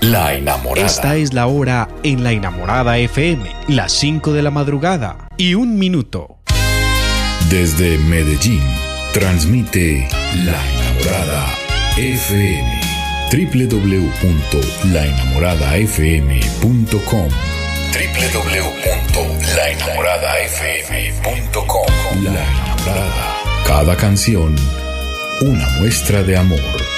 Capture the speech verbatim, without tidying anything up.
La Enamorada. Esta es la hora en La Enamorada F M, las cinco de la madrugada y un minuto. Desde Medellín, transmite La Enamorada F M. doble u doble u doble u punto la enamorada f m punto com. doble u doble u doble u punto la enamorada f m punto com. La Enamorada. Cada canción, una muestra de amor.